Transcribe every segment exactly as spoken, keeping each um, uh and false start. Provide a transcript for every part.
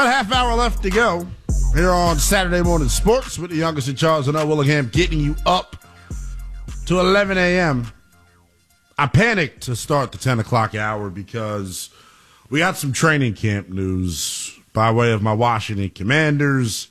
A half hour left to go here on Saturday Morning Sports with the youngest in Charles and L. Willingham, getting you up to eleven a.m. I panicked to start the ten o'clock hour because we got some training camp news by way of my Washington Commanders.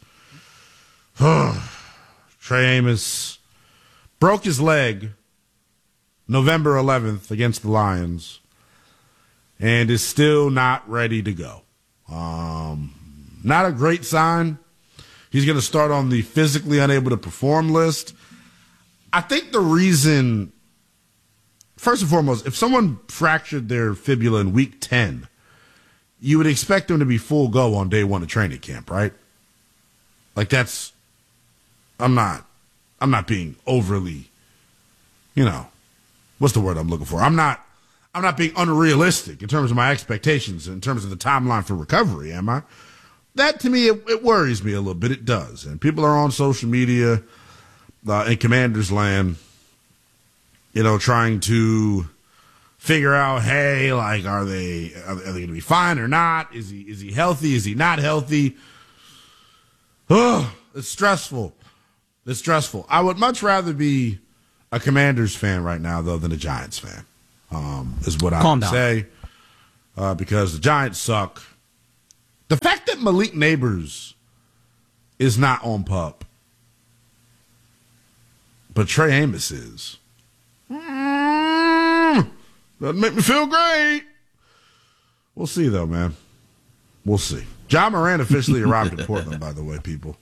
Trey Amos broke his leg November eleventh against the Lions and is still not ready to go. Um, not a great sign. He's going to start on the physically unable to perform list. I think the reason, first and foremost, if someone fractured their fibula in week ten, you would expect them to be full go on day one of training camp, right? Like that's, I'm not, I'm not being overly, you know, what's the word I'm looking for? I'm not, I'm not being unrealistic in terms of my expectations, in terms of the timeline for recovery, am I? That, to me, it, it worries me a little bit. It does. And people are on social media uh, in Commanders land, you know, trying to figure out, hey, like, are they are they, they going to be fine or not? Is he is he healthy? Is he not healthy? Oh, it's stressful. It's stressful. I would much rather be a Commanders fan right now, though, than a Giants fan, um, is what I would say, uh, because the Giants suck. The fact that Malik Neighbors is not on pup, but Trey Amos is, mm, doesn't make me feel great. We'll see, though, man. We'll see. John Moran officially arrived in Portland, by the way, people.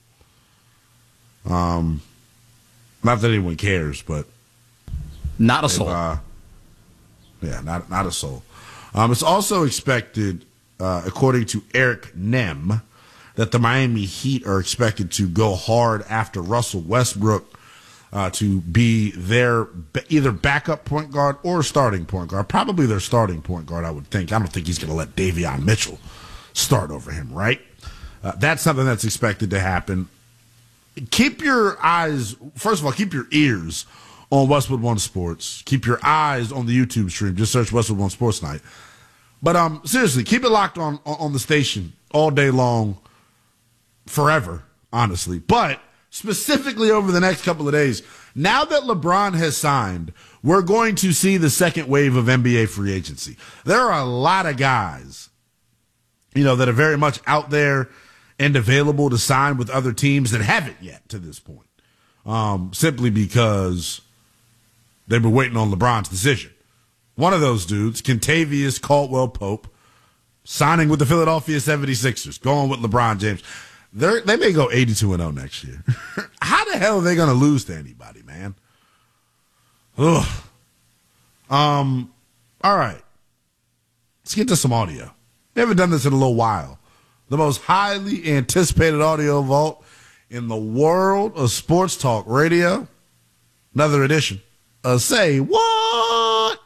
Um, not that anyone cares, but not a soul. Uh, yeah, not not a soul. Um, it's also expected, uh, according to Eric Nem, that the Miami Heat are expected to go hard after Russell Westbrook uh, to be their b- either backup point guard or starting point guard. Probably their starting point guard, I would think. I don't think he's going to let Davion Mitchell start over him, right? Uh, that's something that's expected to happen. Keep your eyes, first of all, keep your ears on Westwood One Sports. Keep your eyes on the YouTube stream. Just search Westwood One Sports Night. But um, seriously, keep it locked on on the station all day long, forever, honestly. But specifically over the next couple of days, now that LeBron has signed, we're going to see the second wave of N B A free agency. There are a lot of guys, you know, that are very much out there and available to sign with other teams that haven't yet to this point, um, simply because they've been waiting on LeBron's decision. One of those dudes, Kentavious Caldwell-Pope, signing with the Philadelphia seventy-sixers, going with LeBron James. They're, they may go eighty-two and oh next year. How the hell are they going to lose to anybody, man? Ugh. Um, all right. Let's get to some audio. We haven't done this in a little while. The most highly anticipated audio vault in the world of sports talk radio. Another edition of Say What?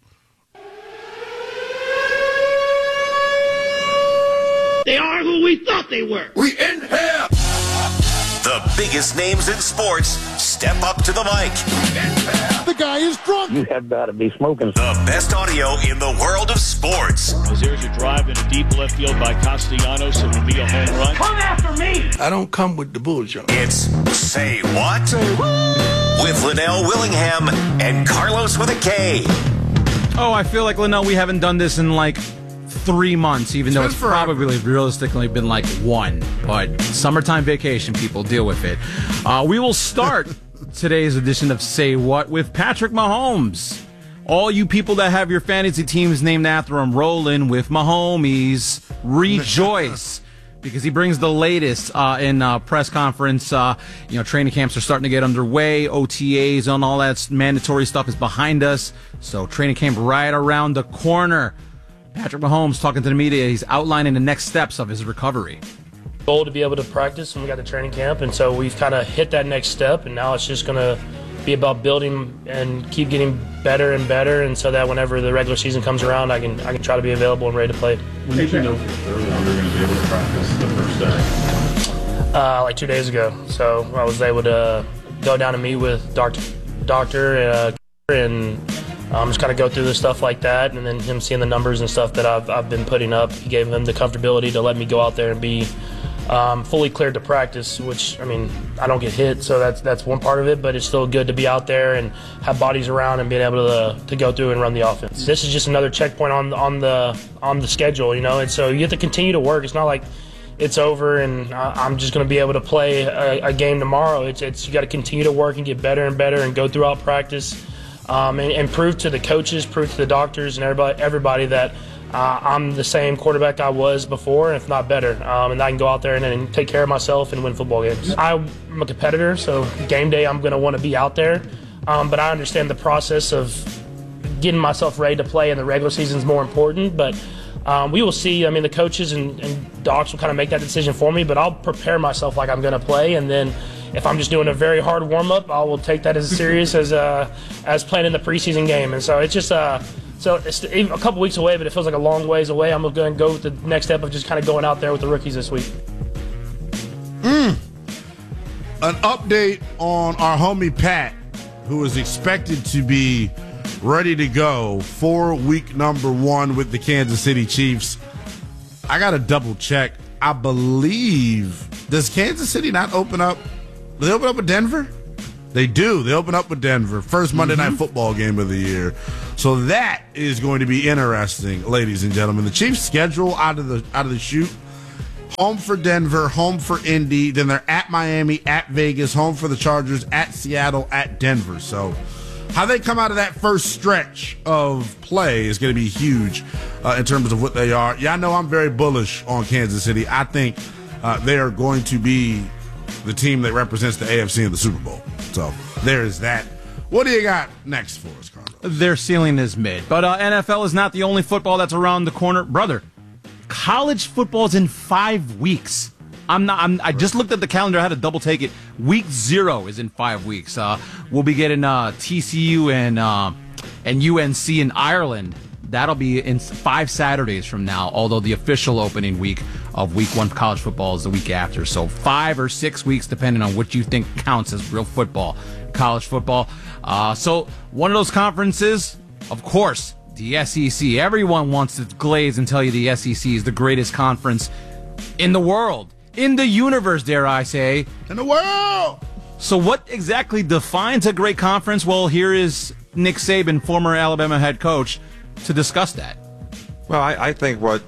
They are who we thought they were. We in here. The biggest names in sports step up to the mic. The guy is drunk. You have got to be smoking. The best audio in the world of sports. As there's a drive in a deep left field by Castellanos, it will be a home run. Come after me! I don't come with the bullshit. It's Say What? Say What? With Linnell Willingham and Carlos with a K. Oh, I feel like, Linnell, we haven't done this in like three months, even though it's probably realistically been like one. But summertime vacation, people, deal with it. Uh, we will start today's edition of Say What with Patrick Mahomes. All you people that have your fantasy teams named after him, roll in with Mahomes. Rejoice. Because he brings the latest uh, in uh, press conference. Uh, you know, training camps are starting to get underway. O T As and all that mandatory stuff is behind us. So training camp right around the corner. Patrick Mahomes talking to the media. He's outlining the next steps of his recovery. Goal to be able to practice, and we got the training camp, and so we've kind of hit that next step, and now it's just going to be about building and keep getting better and better, and so that whenever the regular season comes around, I can I can try to be available and ready to play. When did you know for sure that we were going to be able to practice the first day? Uh, like two days ago, so I was able to go down and meet with Doctor Doctor uh, and um, just kind of go through the stuff like that. And then him seeing the numbers and stuff that I've, I've been putting up, he gave him the comfortability to let me go out there and be um, fully cleared to practice, which, I mean, I don't get hit, so that's that's one part of it, but it's still good to be out there and have bodies around and being able to to go through and run the offense. This is just another checkpoint on on the on the schedule, you know, and so you have to continue to work. It's not like it's over and I'm just going to be able to play a, a game tomorrow. It's it's you got to continue to work and get better and better and go throughout practice um, and, and prove to the coaches, prove to the doctors and everybody everybody that Uh, I'm the same quarterback I was before, if not better, um, and I can go out there and, and take care of myself and win football games. I'm a competitor, so game day I'm going to want to be out there, um, but I understand the process of getting myself ready to play in the regular season is more important, but um, we will see. I mean, the coaches and, and docs will kind of make that decision for me, but I'll prepare myself like I'm going to play, and then if I'm just doing a very hard warm-up, I will take that as serious as uh, as playing in the preseason game, and so it's just uh, – So it's a couple weeks away, but it feels like a long ways away. I'm going to go with the next step of just kind of going out there with the rookies this week. Mm. An update on our homie Pat, who is expected to be ready to go for week number one with the Kansas City Chiefs. I got to double check. I believe, does Kansas City not open up? Do they open up with Denver? They do. They open up with Denver. First Monday mm-hmm. Night Football game of the year. So that is going to be interesting, ladies and gentlemen. The Chiefs' schedule out of the out of the chute: home for Denver, home for Indy, then they're at Miami, at Vegas, home for the Chargers, at Seattle, at Denver. So how they come out of that first stretch of play is going to be huge uh, in terms of what they are. Yeah, I know I'm very bullish on Kansas City. I think uh, they are going to be the team that represents the A F C in the Super Bowl. So there's that. What do you got next for us, Carlos? Their ceiling is mid. But uh, N F L is not the only football that's around the corner. Brother, college football's in five weeks. I'm not. I'm, I just looked at the calendar. I had to double take it. Week zero is in five weeks. Uh, we'll be getting uh, T C U and uh, and U N C in Ireland. That'll be in five Saturdays from now, although the official opening week of week one college football is the week after. So five or six weeks, depending on what you think counts as real football, college football. Uh, so one of those conferences, of course, the S E C. Everyone wants to glaze and tell you the S E C is the greatest conference in the world, in the universe, dare I say. In the world! So what exactly defines a great conference? Well, here is Nick Saban, former Alabama head coach, to discuss that. Well, I, I think what,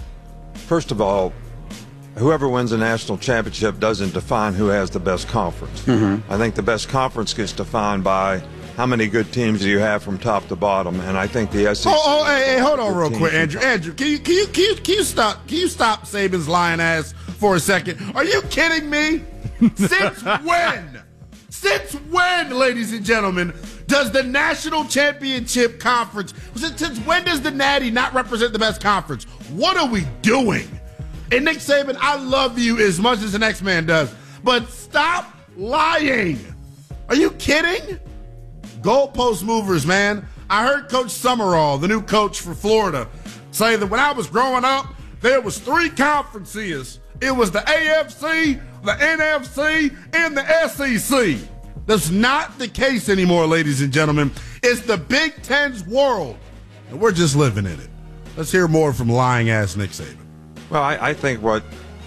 first of all, whoever wins a national championship doesn't define who has the best conference. Mm-hmm. I think the best conference gets defined by how many good teams do you have from top to bottom, and I think the S E C. Oh, oh hey, hey, hold on real quick, Andrew. Andrew, can you, can you can you can you stop can you stop Saban's lying ass for a second? Are you kidding me? Since when? Since when, ladies and gentlemen, does the national championship conference? Since when does the Natty not represent the best conference? What are we doing? And Nick Saban, I love you as much as the next man does, but stop lying. Are you kidding? Goalpost movers, man. I heard Coach Summerall, the new coach for Florida, say that when I was growing up, there was three conferences. It was the A F C, the N F C, and the S E C. That's not the case anymore, ladies and gentlemen. It's the Big Ten's world, and we're just living in it. Let's hear more from lying-ass Nick Saban. Well, I, I think what,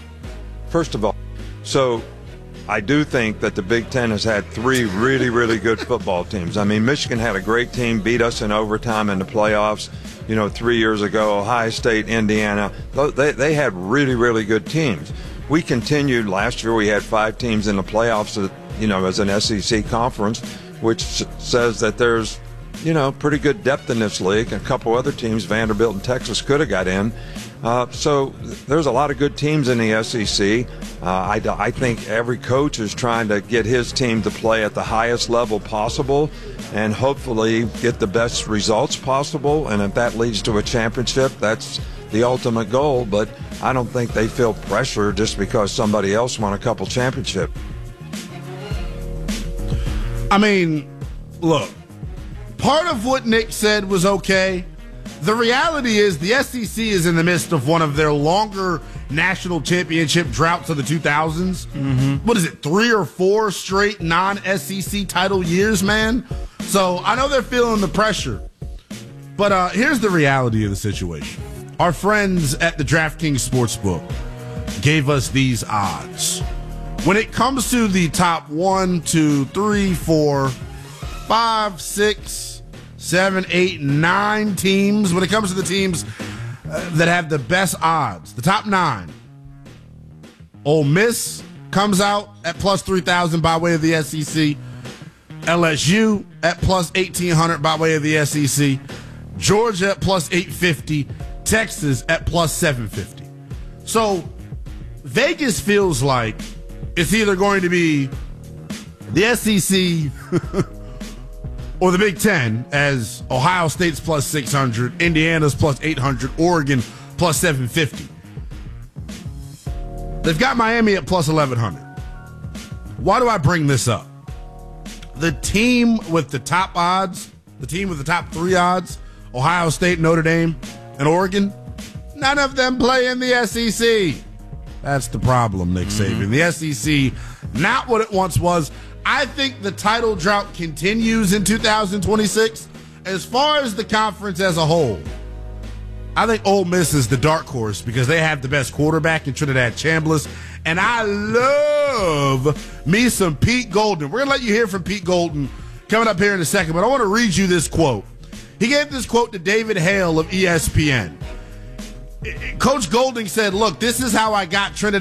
first of all, so I do think that the Big Ten has had three really, really good football teams. I mean, Michigan had a great team, beat us in overtime in the playoffs, you know, three years ago. Ohio State, Indiana, they, they had really, really good teams. We continued last year. We had five teams in the playoffs, you know, as an S E C conference, which says that there's, you know, pretty good depth in this league. A couple other teams, Vanderbilt and Texas, could have got in. Uh, so there's a lot of good teams in the S E C. Uh, I, I think every coach is trying to get his team to play at the highest level possible and hopefully get the best results possible. And if that leads to a championship, that's the ultimate goal. But I don't think they feel pressure just because somebody else won a couple championships. I mean, look, part of what Nick said was okay. The reality is the S E C is in the midst of one of their longer national championship droughts of the two thousands. Mm-hmm. What is it, three or four straight non-S E C title years, man? So I know they're feeling the pressure. But uh, here's the reality of the situation. Our friends at the DraftKings Sportsbook gave us these odds. When it comes to the top one, two, three, four, five, six, seven, eight, nine teams, when it comes to the teams uh, that have the best odds, the top nine, Ole Miss comes out at plus three thousand by way of the S E C. L S U at plus eighteen hundred by way of the S E C. Georgia at plus eight fifty. Texas at plus seven fifty. So Vegas feels like it's either going to be the S E C or the Big Ten, as Ohio State's plus six hundred, Indiana's plus eight hundred, Oregon plus seven fifty. They've got Miami at plus eleven hundred. Why do I bring this up? The team with the top odds, the team with the top three odds, Ohio State, Notre Dame, and Oregon, none of them play in the S E C. That's the problem, Nick Saban. The S E C, not what it once was. I think the title drought continues in two thousand twenty-six. As far as the conference as a whole, I think Ole Miss is the dark horse because they have the best quarterback in Trinidad Chambliss. And I love me some Pete Golden. We're going to let you hear from Pete Golden coming up here in a second, but I want to read you this quote. He gave this quote to David Hale of E S P N. Coach Golding said, look, this is how I got Trinidad